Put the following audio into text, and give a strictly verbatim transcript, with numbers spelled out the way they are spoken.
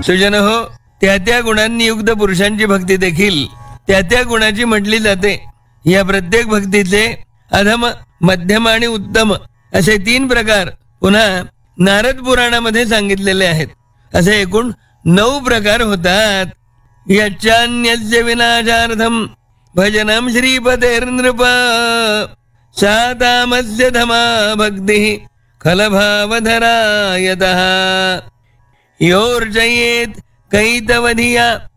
सुजन हो, त्या त्या गुणांनी युक्त पुरुषांची भक्ती देखील त्या त्या गुणाची म्हटली जाते. या प्रत्येक भक्तीचे अधम, मध्यम आणि उत्तम असे तीन प्रकार पुन्हा नारद पुराणामध्ये सांगितलेले आहेत. असे एकूण नऊ प्रकार होतात. यच्चान्यस्य विनाशार्थम भजनम श्रीपतेर्नृप सातामस्य धमा भक्ति खलभावधरा यतः योर्जयेत कैतवधिया